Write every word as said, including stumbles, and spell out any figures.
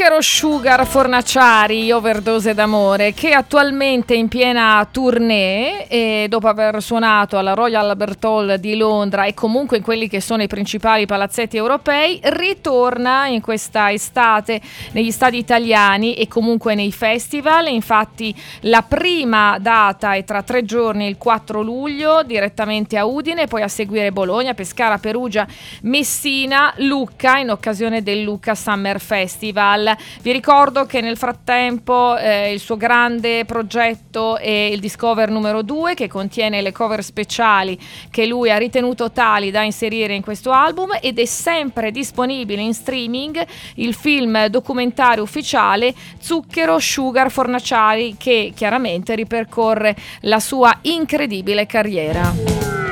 Zucchero Sugar Fornaciari, Overdose d'amore, che attualmente è in piena tournée e dopo aver suonato alla Royal Albert Hall di Londra e comunque in quelli che sono i principali palazzetti europei, ritorna in questa estate negli stadi italiani e comunque nei festival. Infatti la prima data è tra tre giorni, il quattro luglio, direttamente a Udine, poi a seguire Bologna, Pescara, Perugia, Messina, Lucca in occasione del Lucca Summer Festival. Vi ricordo che nel frattempo eh, il suo grande progetto è il Discover numero due, che contiene le cover speciali che lui ha ritenuto tali da inserire in questo album, ed è sempre disponibile in streaming il film documentario ufficiale Zucchero Sugar Fornaciari, che chiaramente ripercorre la sua incredibile carriera.